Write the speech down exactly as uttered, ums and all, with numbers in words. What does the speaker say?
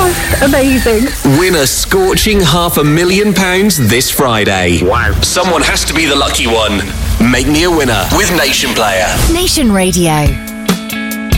Oh, amazing. Win a scorching half a million pounds this Friday. Wow. Someone has to be the lucky one. Make me a winner with Nation Player. Nation Radio.